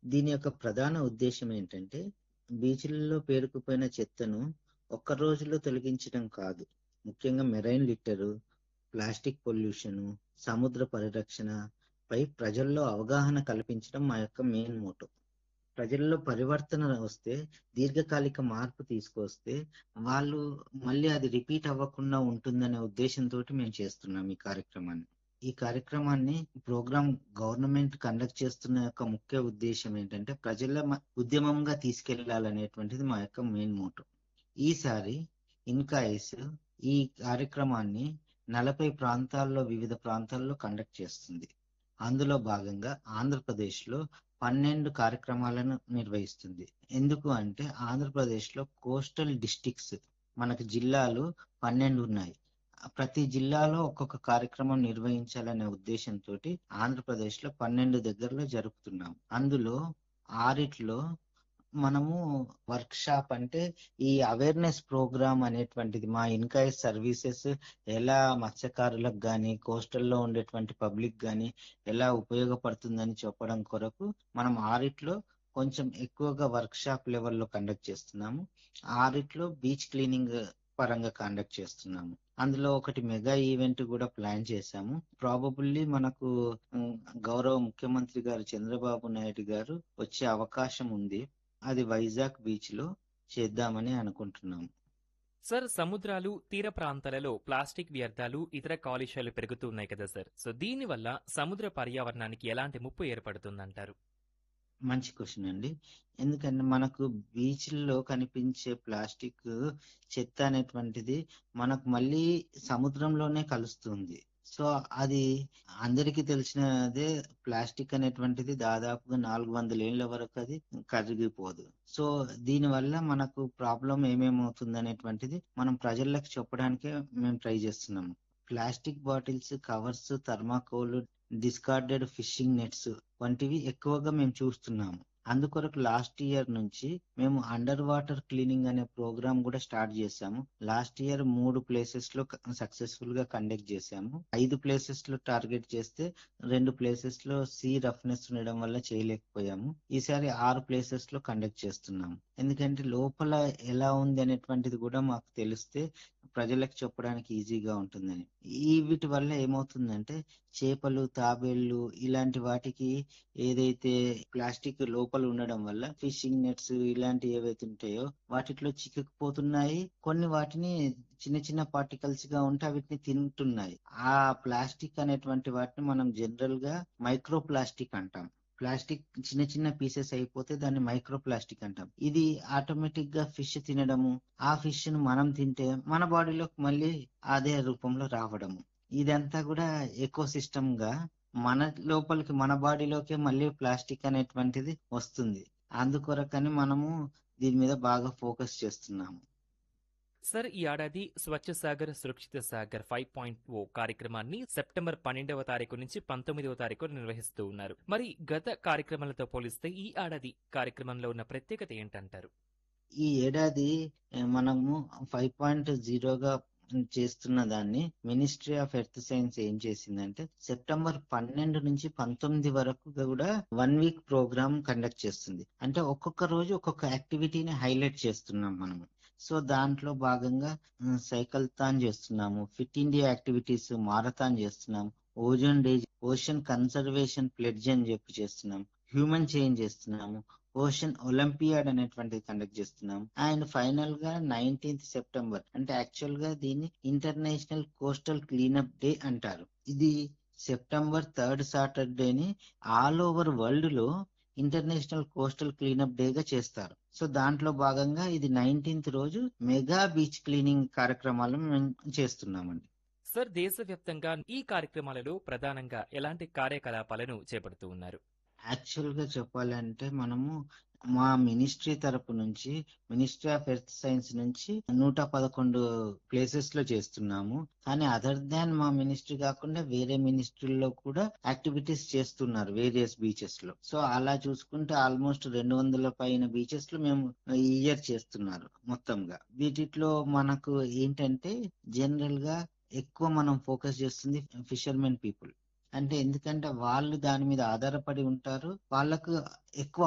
దీని యొక్క ప్రధాన ఉద్దేశ్యం ఏంటంటే, బీచ్‌లలో పేరుకుపోయిన చెత్తను ఒక్క రోజులో తొలగించడం కాదు. ముఖ్యంగా మెరైన్ లిట్టరు, ప్లాస్టిక్ పొల్యూషను, సముద్ర పరిరక్షణ పై ప్రజల్లో అవగాహన కల్పించడం మా యొక్క మెయిన్ మోటో. ప్రజల్లో పరివర్తన వస్తే, దీర్ఘకాలిక మార్పు తీసుకొస్తే, వాళ్ళు మళ్ళీ అది రిపీట్ అవ్వకుండా ఉంటుందనే ఉద్దేశంతోటి మేము చేస్తున్నాం ఈ కార్యక్రమాన్ని. ఈ కార్యక్రమాన్ని ప్రోగ్రామ్ గవర్నమెంట్ కండక్ట్ చేస్తున్న యొక్క ముఖ్య ఉద్దేశం ఏంటంటే, ప్రజల ఉద్యమంగా తీసుకెళ్లాలనేటువంటిది మా యొక్క మెయిన్ మోటో. ఈసారి ఇన్కాయిస్ ఈ కార్యక్రమాన్ని 40 ప్రాంతాల్లో, వివిధ ప్రాంతాల్లో కండక్ట్ చేస్తుంది. అందులో భాగంగా ఆంధ్రప్రదేశ్లో 12 కార్యక్రమాలను నిర్వహిస్తుంది. ఎందుకు అంటే, ఆంధ్రప్రదేశ్లో కోస్టల్ డిస్ట్రిక్ట్స్ మనకు జిల్లాలు 12 ఉన్నాయి. ప్రతి జిల్లాలో ఒక్కొక్క కార్యక్రమం నిర్వహించాలనే ఉద్దేశంతో ఆంధ్రప్రదేశ్లో 12 దగ్గరలో జరుపుతున్నాం. అందులో 6 మనము వర్క్ షాప్ అంటే ఈ అవేర్నెస్ ప్రోగ్రామ్ అనేటువంటిది, మా ఇన్కాయ్ సర్వీసెస్ ఎలా మత్స్యకారులకు కానీ, కోస్టల్లో ఉండేటువంటి పబ్లిక్ కానీ ఎలా ఉపయోగపడుతుందని చెప్పడం కొరకు మనం 6 కొంచెం ఎక్కువగా వర్క్ షాప్ లెవెల్లో కండక్ట్ చేస్తున్నాము. 6 బీచ్ క్లీనింగ్ పరంగా కండక్ట్ చేస్తున్నాము. అందులో ఒకటి మెగా ఈవెంట్ కూడా ప్లాన్ చేశాము. ప్రాబబుల్లీ మనకు గౌరవ ముఖ్యమంత్రి గారు చంద్రబాబు నాయుడు గారు వచ్చే అవకాశం ఉంది. అది వైజాగ్ బీచ్ లో చేద్దామని అనుకుంటున్నాము. సార్, సముద్రాలు, తీర ప్రాంతాలలో ప్లాస్టిక్ వ్యర్థాలు, ఇతర కాలుష్యాలు పెరుగుతూ ఉన్నాయి కదా సార్. సో దీనివల్ల సముద్ర పర్యావరణానికి ఎలాంటి ముప్పు ఏర్పడుతుందంటారు? మంచి క్వశ్చన్ అండి. ఎందుకంటే మనకు బీచ్ల్లో కనిపించే ప్లాస్టిక్ చెత్త అనేటువంటిది మనకు మళ్ళీ సముద్రంలోనే కలుస్తుంది. సో అది అందరికీ తెలిసినదే. ప్లాస్టిక్ అనేటువంటిది దాదాపుగా 400 ఏళ్ల వరకు అది కరిగిపోదు. సో దీనివల్ల మనకు ప్రాబ్లం ఏమేమవుతుంది అనేటువంటిది మనం ప్రజలకు చెప్పడానికే మేము ట్రై చేస్తున్నాము. Plastic bottles, covers, thermocol, discarded fishing nets వంటివి ఎక్కువగా మేము చూస్తున్నాము. అందుకొరకు లాస్ట్ ఇయర్ నుంచి మేము అండర్ వాటర్ క్లీనింగ్ అనే ప్రోగ్రామ్ కూడా స్టార్ట్ చేశాము. లాస్ట్ ఇయర్ 3 ప్లేసెస్ లో సక్సెస్ఫుల్ గా కండక్ట్ చేశాము. 5 ప్లేసెస్ లో టార్గెట్ చేస్తే 2 ప్లేసెస్ లో సీ రఫ్నెస్ ఉండడం వల్ల చేయలేకపోయాము. ఈసారి 6 ప్లేసెస్ లో కండక్ట్ చేస్తున్నాము. ఎందుకంటే లోపల ఎలా ఉంది అనేటువంటిది కూడా మాకు తెలిస్తే ప్రజలకు చెప్పడానికి ఈజీగా ఉంటుందని. వీటి వల్ల ఏమవుతుందంటే, చేపలు, తాబేళ్లు ఇలాంటి వాటికి ఏదైతే ప్లాస్టిక్ లోపల ఉండడం వల్ల ఫిషింగ్ నెట్స్ ఇలాంటివి ఏవైతే ఉంటాయో వాటిలో చిక్కుకుపోతున్నాయి. కొన్ని వాటిని చిన్న చిన్న పార్టికల్స్ గా ఉంటే వీటిని తింటున్నాయి. ఆ ప్లాస్టిక్ అనేటువంటి వాటిని మనం జనరల్ గా మైక్రో ప్లాస్టిక్ అంటాం. ప్లాస్టిక్ చిన్న చిన్న పీసెస్ అయిపోతే దాన్ని మైక్రో ప్లాస్టిక్ అంటాం. ఇది ఆటోమేటిక్ గా ఫిష్ తినడము, ఆ ఫిష్ ను మనం తింటే మన బాడీలోకి మళ్ళీ అదే రూపంలో రావడము. ఇదంతా కూడా ఎకో సిస్టమ్ గా మన లోపలికి, మన బాడీలోకి మళ్ళీ ప్లాస్టిక్ అనేటువంటిది వస్తుంది. అందుకొరకని మనము దీని మీద బాగా ఫోకస్ చేస్తున్నాము. సార్, ఈ ఏడాది స్వచ్ఛ సాగర్ సురక్షిత సాగర్ 5.0 కార్యక్రమాన్ని సెప్టెంబర్ 12వ తారీఖు నుంచి 19వ తారీఖు నిర్వహిస్తూ ఉన్నారు. మరి గత కార్యక్రమాలతో పోలిస్తే ఈ ఏడాది కార్యక్రమంలో ఉన్న ప్రత్యేకత ఏంటంటారు? ఈ ఏడాది మనము 5.0గా చేస్తున్న దాన్ని మినిస్ట్రీ ఆఫ్ ఎర్త్ సైన్స్ ఏం చేసిందంటే, సెప్టెంబర్ 12 నుంచి 19 వరకు కూడా 1 వీక్ ప్రోగ్రామ్ కండక్ట్ చేస్తుంది. అంటే ఒక్కొక్క రోజు ఒక్కొక్క యాక్టివిటీని హైలైట్ చేస్తున్నాం మనము. సో దాంట్లో భాగంగా సైకిల్థాన్ చేస్తున్నాము, ఫిట్ ఇండియా యాక్టివిటీస్, మారథాన్ చేస్తున్నాము, ozone day, ocean conservation pledge అని చెప్పి చేస్తున్నాం, హ్యూమన్ చేంజ్ చేస్తున్నాము, ఓషన్ ఒలింపియాడ్ అనేటువంటిది కండక్ట్ చేస్తున్నాం. అండ్ ఫైనల్ గా 19th సెప్టెంబర్ అంటే యాక్చువల్ గా దీన్ని ఇంటర్నేషనల్ కోస్టల్ క్లీనప్ డే అంటారు. ఇది September 3rd సాటర్డేని all over world లో ఇంటర్నేషనల్ కోస్టల్ క్లీనప్ డే గా చేస్తారు. సో దాంట్లో భాగంగా ఇది 19th రోజు మెగా బీచ్ క్లీనింగ్ కార్యక్రమాలను మేము చేస్తున్నామండి. సార్, దేశవ్యాప్తంగా ఈ కార్యక్రమాలలో ప్రధానంగా ఎలాంటి కార్యకలాపాలను చేపడుతూ ఉన్నారు? యాక్చువల్ గా చెప్పాలంటే, మనము మా మినిస్ట్రీ తరపు నుంచి, మినిస్ట్రీ ఆఫ్ ఎర్త్ సైన్స్ నుంచి 111 ప్లేసెస్ లో చేస్తున్నాము. కానీ అదర్ దాన్ మా మినిస్ట్రీ కాకుండా వేరే మినిస్ట్రీల్లో కూడా యాక్టివిటీస్ చేస్తున్నారు వేరియస్ బీచెస్ లో. సో అలా చూసుకుంటే ఆల్మోస్ట్ 200 పైన బీచెస్ లో మేము ఈ ఇయర్ చేస్తున్నారు మొత్తంగా. వీటిలో మనకు ఏంటంటే, జనరల్ గా ఎక్కువ మనం ఫోకస్ చేస్తుంది ఫిషర్మెన్ పీపుల్. అంటే ఎందుకంటే వాళ్ళు దాని మీద ఆధారపడి ఉంటారు. వాళ్ళకు ఎక్కువ